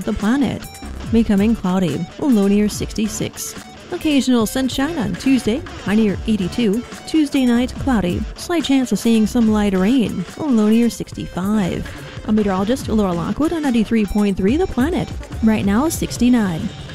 The Planet. Becoming cloudy, a low near 66. Occasional sunshine on Tuesday, high near 82. Tuesday night, cloudy. Slight chance of seeing some light rain, a low near 65. I'm meteorologist Laura Lockwood on 93.3 The Planet. Right now, 69.